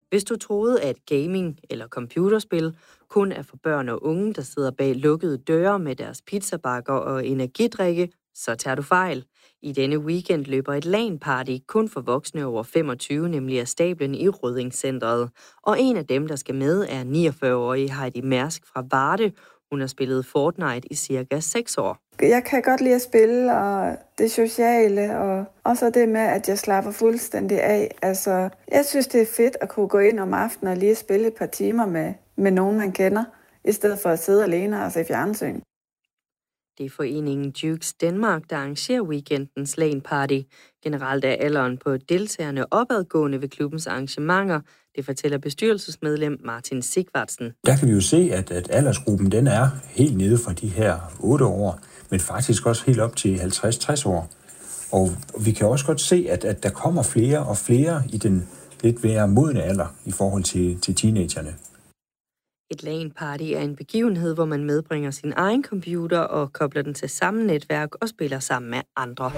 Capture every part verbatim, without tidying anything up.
Hvis du troede, at gaming eller computerspil kun er for børn og unge, der sidder bag lukkede døre med deres pizzabakker og energidrikke, så tager du fejl. I denne weekend løber et LAN-party kun for voksne over femogtyve, nemlig af stablen i Røding-centret. Og en af dem, der skal med, er niogfyrre-årige Heidi Mærsk fra Varde. Hun har spillet Fortnite i cirka seks år. Jeg kan godt lide at spille, og det sociale, og også det med, at jeg slapper fuldstændig af. Altså, jeg synes, det er fedt at kunne gå ind om aftenen og lige spille et par timer med, med nogen, man kender, i stedet for at sidde alene og se fjernsyn. Det er foreningen Dukes Danmark, der arrangerer weekendens LAN-party. Generelt er alderen på deltagerne opadgående ved klubbens arrangementer. Det fortæller bestyrelsesmedlem Martin Sigvartsen. Der kan vi jo se, at, at aldersgruppen den er helt nede fra de her otte år, men faktisk også helt op til halvtreds til tres år. Og vi kan også godt se, at, at der kommer flere og flere i den lidt mere modne alder i forhold til, til teenagerne. Et LAN-party er en begivenhed, hvor man medbringer sin egen computer og kobler den til samme netværk og spiller sammen med andre.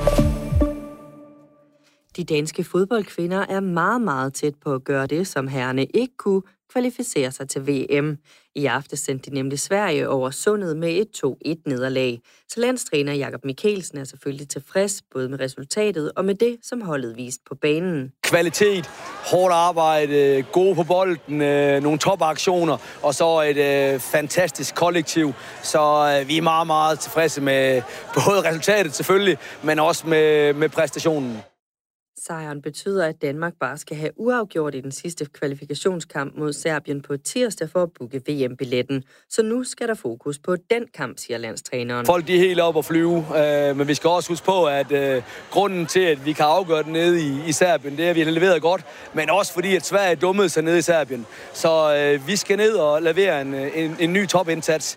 De danske fodboldkvinder er meget, meget tæt på at gøre det, som herrerne ikke kunne, kvalificere sig til V M. I aften sendte de nemlig Sverige over sundet med et to-et nederlag. Så landstræner Jakob Mikkelsen er selvfølgelig tilfreds, både med resultatet og med det, som holdet viste på banen. Kvalitet, hårdt arbejde, gode på bolden, nogle topaktioner, og så et øh, fantastisk kollektiv. Så øh, vi er meget, meget tilfredse med både resultatet selvfølgelig, men også med, med præstationen. Sejren betyder, at Danmark bare skal have uafgjort i den sidste kvalifikationskamp mod Serbien på tirsdag for at booke V M-billetten. Så nu skal der fokus på den kamp, siger landstræneren. Folk de er helt op at flyve, øh, men vi skal også huske på, at øh, grunden til, at vi kan afgøre det nede i, i Serbien, det er, at vi har leveret godt, men også fordi, at Sverige dummede sig nede i Serbien. Så øh, vi skal ned og levere en, en, en ny topindsats.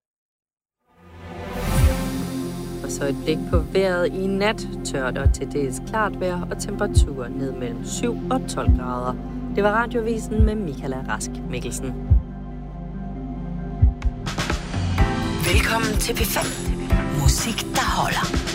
Så et blik på vejret i nat, tørt og til dels klart vejr og temperaturer ned mellem syv og tolv grader. Det var Radiovisen med Michaela Rask Mikkelsen. Velkommen til P fem. Musik, der holder.